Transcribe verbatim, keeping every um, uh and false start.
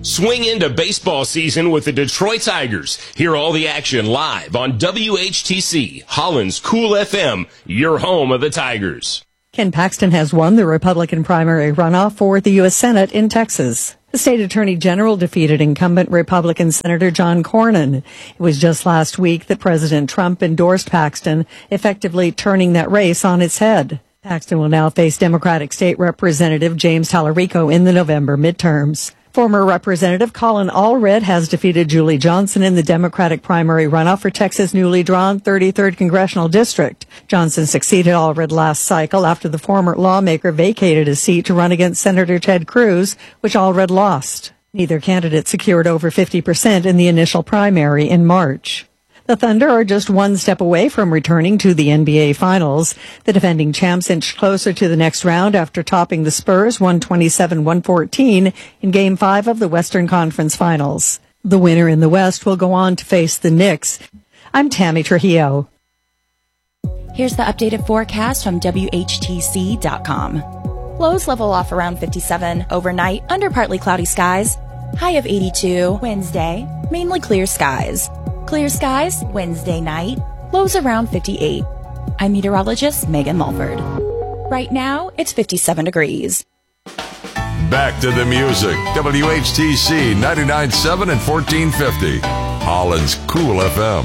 Swing into baseball season with the Detroit Tigers. Hear all the action live on W H T C, Holland's Cool F M, your home of the Tigers. Ken Paxton has won the Republican primary runoff for the U S Senate in Texas. The state attorney general defeated incumbent Republican Senator John Cornyn. It was just last week that President Trump endorsed Paxton, effectively turning that race on its head. Paxton will now face Democratic State Representative James Tallarico in the November midterms. Former Representative Colin Allred has defeated Julie Johnson in the Democratic primary runoff for Texas' newly drawn thirty-third Congressional District. Johnson succeeded Allred last cycle after the former lawmaker vacated his seat to run against Senator Ted Cruz, which Allred lost. Neither candidate secured over fifty percent in the initial primary in March. The Thunder are just one step away from returning to the N B A Finals. The defending champs inched closer to the next round after topping the Spurs one twenty-seven one fourteen in Game five of the Western Conference Finals. The winner in the West will go on to face the Knicks. I'm Tammy Trujillo. Here's the updated forecast from W H T C dot com. Lows level off around fifty-seven overnight under partly cloudy skies. High of eighty-two Wednesday, mainly clear skies. Clear skies Wednesday night, lows around fifty-eight. I'm meteorologist Megan Mulford. Right now, it's fifty-seven degrees. Back to the music. W H T C ninety-nine point seven and fourteen fifty. Holland's Cool F M.